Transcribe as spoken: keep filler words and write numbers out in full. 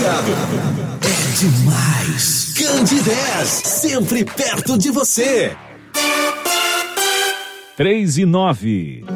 É demais. Candidez, sempre perto de você. três e nove.